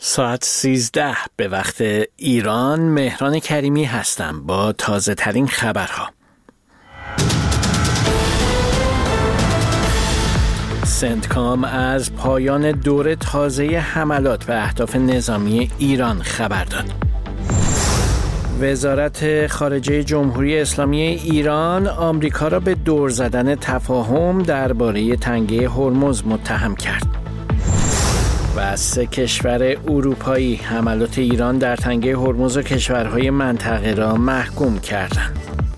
ساعت 13 به وقت ایران. مهران کریمی هستم با تازه ترین خبرها. سنتکام از پایان دور تازه حملات به اهداف نظامی ایران خبر داد. وزارت خارجه جمهوری اسلامی ایران آمریکا را به دور زدن تفاهم درباره تنگه هرمز متهم کرد. و 3 کشور اروپایی حملات ایران در تنگه هرمز و کشورهای منطقه را محکوم کردند.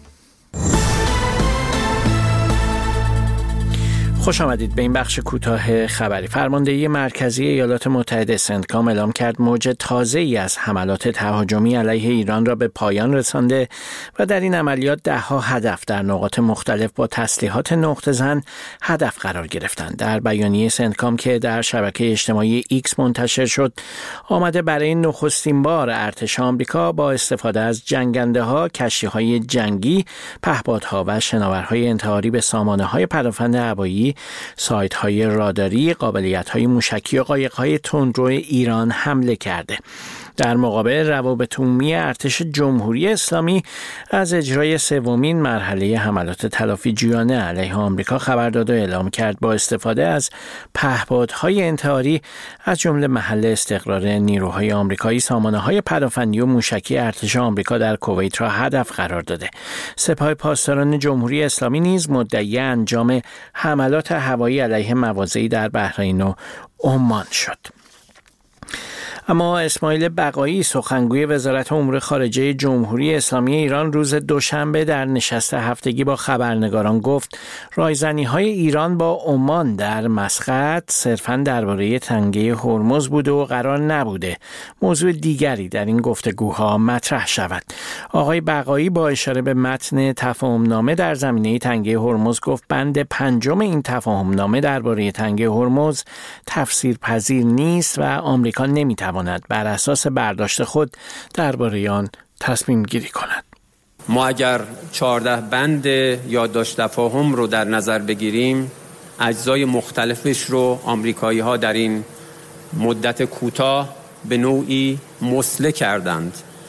خوش آمدید به این بخش کوتاه خبری. فرماندهی مرکزی ایالات متحده سنتکام اعلام کرد موج تازه‌ای از حملات تهاجمی علیه ایران را به پایان رسانده و در این عملیات ده‌ها هدف در نقاط مختلف با تسلیحات نقطه‌زن هدف قرار گرفتند. در بیانیه سنتکام که در شبکه اجتماعی ایکس منتشر شد، آمده برای نخستین بار ارتش آمریکا با استفاده از جنگنده‌ها، کشتی‌های جنگی، پهپادها و شناورهای انتحاری به سامانه‌های پدافند هوایی، سایت‌های راداری، قابلیت‌های موشکی و قایق‌های تندرو ایران حمله کرده. در مقابل روابط عمومی ارتش جمهوری اسلامی از اجرای 3مین مرحله حملات تلافی‌جویانه علیه آمریکا خبر داد و اعلام کرد با استفاده از پهپادهای انتحاری از جمله محل استقرار نیروهای آمریکایی، سامانه‌های پدافندی و موشکی ارتش آمریکا در کویت را هدف قرار داده. سپاه پاسداران جمهوری اسلامی نیز مدعی انجام حملات هوایی علیه مواضعی در بحرین و عمان شد. اما اسماعیل بقایی سخنگوی وزارت امور خارجه جمهوری اسلامی ایران روز دوشنبه در نشست هفتگی با خبرنگاران گفت رایزنی‌های ایران با عمان در مسقط صرفاً درباره تنگه هرمز بوده و قرار نبوده موضوع دیگری در این گفتگوها مطرح شود. آقای بقایی با اشاره به متن تفاهمنامه در زمینه تنگه هرمز گفت بند 5 این تفاهمنامه درباره تنگه هرمز تفسیرپذیر نیست و آمریکا نمی‌تواند بر اساس برداشت خود درباره آن تصمیم گیری کند. ما اگر 14 بند یادداشت تفاهم رو در نظر بگیریم، اجزای مختلفش رو آمریکایی ها در این مدت کوتاه به نوعی مسله کردند.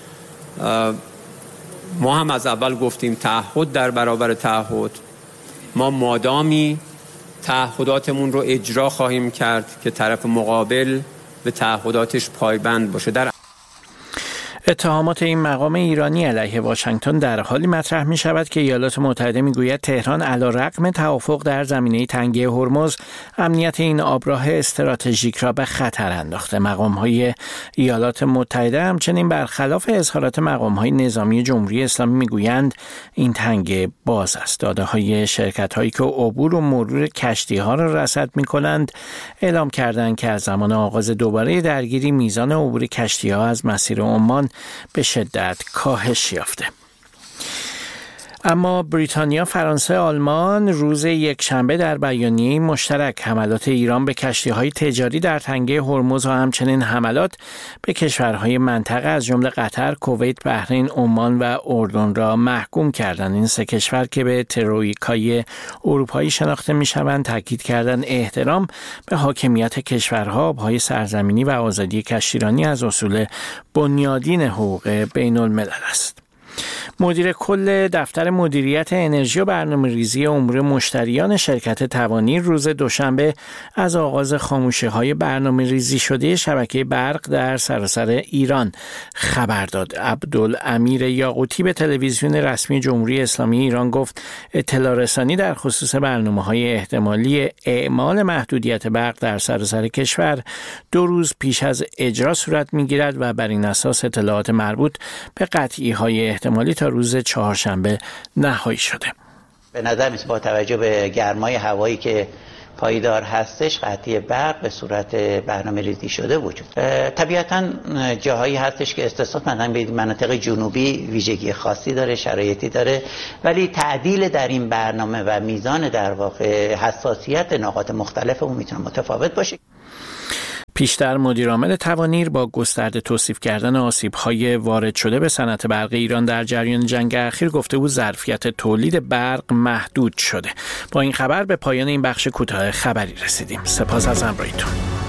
ما هم از اول گفتیم تعهد در برابر تعهد. ما مادامی تعهداتمون رو اجرا خواهیم کرد که طرف مقابل به تعهداتش پایبند باشه. در اتهامات این مقام ایرانی علیه واشنگتن در حالی مطرح می شود که ایالات متحده می گوید تهران علیرغم توافق در زمینه تنگه هرمز امنیت این آبراه استراتژیک را به خطر انداخته. مقام های ایالات متحده همچنین برخلاف اظهارات مقام های نظامی جمهوری اسلامی می گویند این تنگه باز است. داده های شرکت هایی که عبور و مرور کشتی ها را رصد می کنند اعلام کردند که از زمان آغاز دوباره درگیری میزان عبور کشتی ها از مسیر عمان به شدت کاهش یافته. اما بریتانیا، فرانسه، آلمان روز یکشنبه در بیانیه مشترک حملات ایران به کشتی‌های تجاری در تنگه هرمز و همچنین حملات به کشورهای منطقه از جمله قطر، کویت، بحرین، عمان و اردن را محکوم کردند. این 3 کشور که به ترویکای اروپایی شناخته می‌شوند تاکید کردند احترام به حاکمیت کشورها، آب‌های سرزمینی و آزادی کشتیرانی از اصول بنیادین حقوق بین‌الملل است. مدیر کل دفتر مدیریت انرژی و برنامه‌ریزی امور مشتریان شرکت توانیر روز دوشنبه از آغاز خاموشی‌های برنامه‌ریزی شده شبکه برق در سراسر ایران خبر داد. عبدالامیر یاقوتی به تلویزیون رسمی جمهوری اسلامی ایران گفت اطلاع رسانی در خصوص برنامه‌های احتمالی اعمال محدودیت برق در سراسر کشور 2 روز پیش از اجرا صورت می‌گیرد و بر این اساس اطلاعات مربوط به قطعی‌های احتمالی تا روز چهارشنبه نهایی شده. به نظر میاد با توجه به گرمای هوایی که پایدار هستش قطعی برق به صورت برنامه‌ریزی شده وجود. طبیعتاً جاهایی هستش که استثنا مثلا به مناطق جنوبی ویژگی خاصی داره، شرایطی داره، ولی تعدیل در این برنامه و میزان در واقع حساسیت نقاط مختلف اون میتونه متفاوت باشه. پیشتر مدیرعامل توانیر با گسترده توصیف کردن آسیب‌های وارد شده به صنعت برق ایران در جریان جنگ اخیر گفته بود ظرفیت تولید برق محدود شده. با این خبر به پایان این بخش کوتاه خبری رسیدیم. سپاس از همراهیتون.